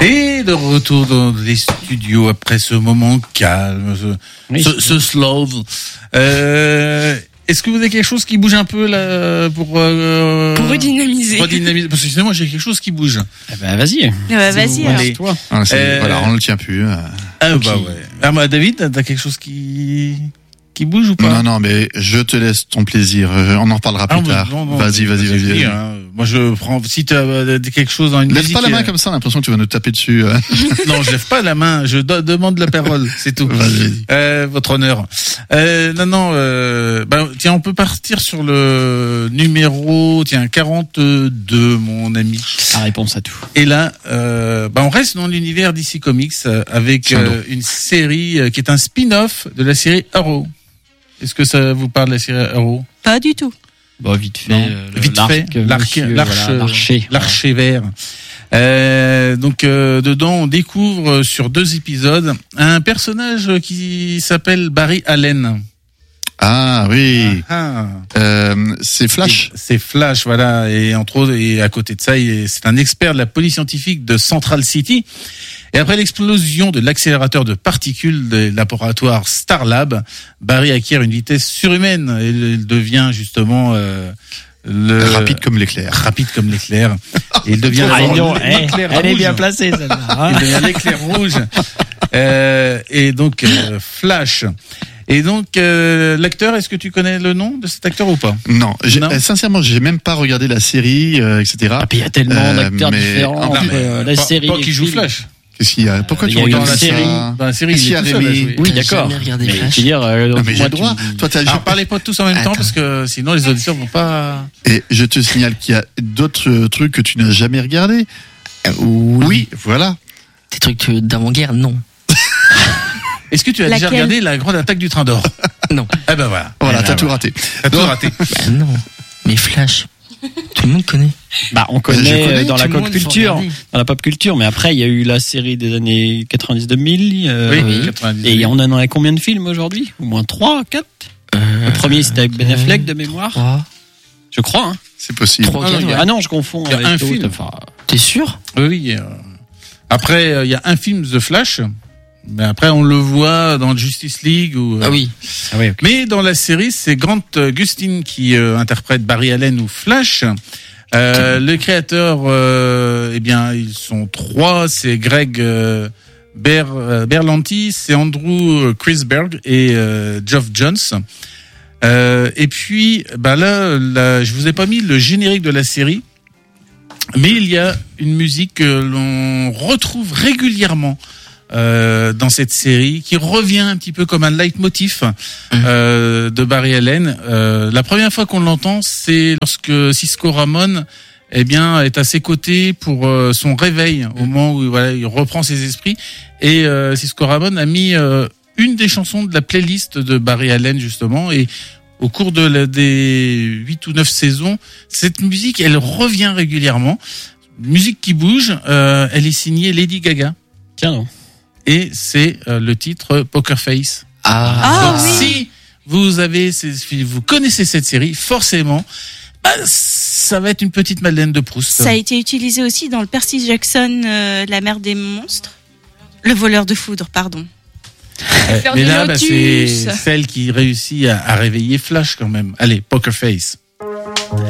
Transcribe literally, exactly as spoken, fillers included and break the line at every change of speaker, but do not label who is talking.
Et de retour dans les studios après ce moment calme, ce,
oui,
ce, ce slow. Euh, est-ce que vous avez quelque chose qui bouge un peu là pour euh,
pour redynamiser
redynamiser parce que sinon moi j'ai quelque chose qui bouge.
Eh ben vas-y.
Ah bah, vas-y.
Allez.
Toi.
Ah, c'est-
Euh,
Voilà, on ne le tient plus. euh.
Ah
Ok.
bah ouais. Ah bah David, t'as, t'as quelque chose qui qui bouge ou pas?
Non, non, mais je te laisse ton plaisir. Euh, On en reparlera plus
Ah,
tard.
non, non,
vas-y,
mais
vas-y,
c'est
vas-y.
dit,
vas-y.
hein. Moi je prends si tu as quelque chose dans une
Lève
musique.
pas la main
euh,
comme ça, l'impression que tu vas nous taper dessus. euh.
Non, je lève pas la main, je do- demande la parole, c'est tout.
Vas-y.
Euh, votre honneur. Euh, non, non. Euh, ben, tiens, on peut partir sur le numéro, tiens, quarante-deux, mon ami.
La réponse à tout.
Et là, euh, ben, on reste dans l'univers D C Comics euh, avec
Tiens donc.
euh, une série euh, qui est un spin-off de la série Arrow. Est-ce que ça vous parle de la série Arrow?
Pas du tout.
Bon, vite fait.
Non.
euh, le-
Vite
l'arc,
fait,
euh,
l'arc,
monsieur,
l'arche,
voilà, l'archer.
l'archer vert. Euh, donc euh, dedans, on découvre euh, sur deux épisodes un personnage qui s'appelle Barry Allen.
Ah oui,
Ah,
euh, c'est Flash.
Et c'est Flash, voilà. Et entre autres, et à côté de ça, il est- c'est un expert de la police scientifique de Central City. Et après l'explosion de l'accélérateur de particules de laboratoire Starlab, Barry acquiert une vitesse surhumaine et il devient justement euh, le
Rapide comme l'éclair.
rapide comme l'éclair. Et il devient
Ah,
d'abord
non, eh,
l'éclair
elle est
rouge.
bien placée celle-là. hein.
Il devient l'éclair rouge. Euh, et donc euh, Flash. Et donc euh, l'acteur, est-ce que tu connais le nom de cet acteur ou pas?
Non, j'ai,
Non.
euh, sincèrement, j'ai même pas regardé la série, euh, et cetera.
Ah, puis il y a tellement
Euh,
d'acteurs
mais-
différents.
Ah,
entre,
mais-
euh, la
pas,
série,
pas
les
qui joue
films.
Flash.
Qu'est-ce qu'il y a Pourquoi
il
tu
y a eu
regardes
une
ça
série.
Dans la série,
Qu'est-ce
il
qu'il y
est
a,
tout seul à
Rémi
jouer.
Oui,
J'ai
d'accord.
jamais regardé
Mais
Flash.
je veux dire, euh,
Non, mais j'ai
moi,
le droit.
tu-
Toi, t'as
Alors parlez pas tous en même temps
Attends.
parce que sinon les auditeurs vont pas.
Et je te signale qu'il y a d'autres euh, trucs que tu n'as jamais regardés.
Euh, oui.
Oui, voilà.
Des trucs euh, d'avant-guerre, non.
Est-ce que tu as déjà
Laquelle
regardé la grande attaque du train d'or?
Non.
Ah ben voilà.
Voilà,
Eh ben
t'as tout
voilà.
raté.
T'as tout
Non.
raté.
Bah non. Mais Flash, tout le monde connaît.
Bah, on
Je
connaît,
connais,
euh, dans
tout
la
le
pop
monde, faut
culture,
regarder.
dans la pop culture, mais après il y a eu la série des années quatre-vingt-dix deux mille. euh,
Oui,
oui.
quatre-vingt-dix-huit.
Et on en a combien de films aujourd'hui? Au moins trois, quatre.
Euh,
Le premier c'était avec Ben Affleck de mémoire,
trois.
je crois. Hein.
C'est possible.
Trois,
Ah, non,
quatre,
il y a-
ouais.
Ah non, je confonds.
Il y a
avec
un
d'autres,
film.
enfin,
T'es sûr?
Oui, oui. euh. Après, euh, il y a un film de Flash, mais après on le voit dans Justice League ou. euh,
Ah oui.
ah oui, ok.
Mais dans la série, c'est Grant Gustin qui euh, interprète Barry Allen ou Flash. Euh, le créateur, euh, eh bien, ils sont trois. C'est Greg euh, Ber, euh, Berlanti, c'est Andrew Krisberg et euh, Geoff Johns. Euh, et puis, bah là, là, je vous ai pas mis le générique de la série, mais il y a une musique que l'on retrouve régulièrement euh, dans cette série, qui revient un petit peu comme un leitmotiv euh, de Barry Allen. Euh, la première fois qu'on l'entend, c'est lorsque Cisco Ramon, eh bien, est à ses côtés pour euh, son réveil, au moment où voilà, il reprend ses esprits. Et euh, Cisco Ramon a mis euh, une des chansons de la playlist de Barry Allen, justement, et au cours de la, des huit ou neuf saisons, cette musique, elle revient régulièrement. Musique qui bouge, euh, elle est signée Lady Gaga.
Tiens non.
Et c'est euh, le titre Poker Face.
Ah.
Ah
Donc,
oui.
si vous avez, ces- vous connaissez cette série, forcément, bah, ça va être une petite Madeleine de Proust.
Ça a été utilisé aussi dans le Percy Jackson, euh, La mer des monstres. Le voleur de foudre, pardon.
Euh,
Fleur
Mais
du
là, bah, c'est
Lotus.
celle qui réussit à, à réveiller Flash quand même. Allez, Poker Face.